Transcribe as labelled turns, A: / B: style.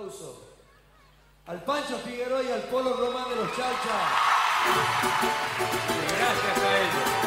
A: aplauso al Pancho Figueroa y al Polo Román de los Chalchas.
B: Gracias a ellos.